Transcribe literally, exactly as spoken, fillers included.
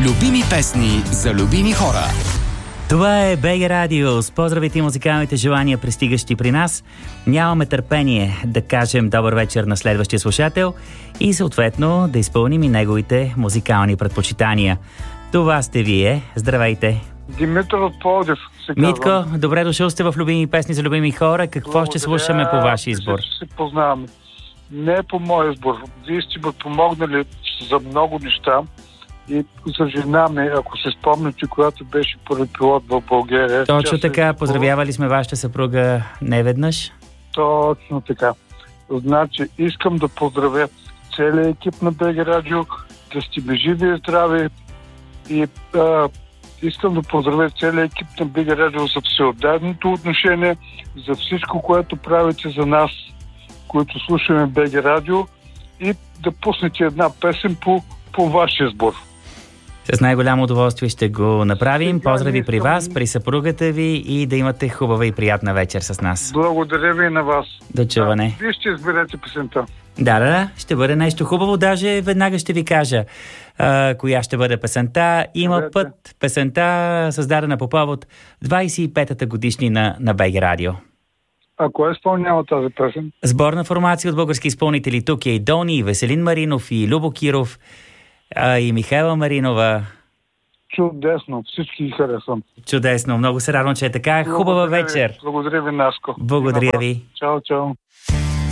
Любими песни за любими хора. Това е БГ Радио с поздравите и музикалните желания, пристигащи при нас. Нямаме търпение да кажем добър вечер на следващия слушател и съответно да изпълним и неговите музикални предпочитания. Това сте вие. Здравейте! Димитър от Пловдив. Митко, добре дошъл сте в Любими песни за любими хора. Какво Благодаря, ще слушаме по вашия избор? Ще се познаваме. Не е по мой избор. Вие сте ме помогнали за много неща. И за жена ми, ако се спомняте, която беше първи пилот в България. Точно така, поздравявали сме вашата съпруга неведнъж. Точно така. Значи, искам да поздравя целият екип на БГ Радио, да сте ми живи и здрави. И а, искам да поздравя целият екип на БГ Радио за всеотдайното отношение, за всичко, което правите за нас, които слушаме БГ Радио, и да пуснете една песен по, по ваш избор. С най-голямо удоволствие ще го направим. Поздрави при вас, при съпругата ви и да имате хубава и приятна вечер с нас. Благодаря ви и на вас. До чуване. Да, вие ще изберете песента. Да, да, да. Ще бъде нещо хубаво. Даже веднага ще ви кажа а, коя ще бъде песента. Има Добре. път песента, създадена по повод двадесет и петата годишнина на БГ Радио. А кой изпълнява тази песен? Сборна формация от български изпълнители. Тук е и Дони, и Веселин Маринов, и Любо Киров, а, и Михайла Маринова. Чудесно, всички ги харесвам. Чудесно, много се радвам, че е така. Хубава Благодаря вечер. Ви. Благодаря ви, Наско. Благодаря ви. Чао, чао.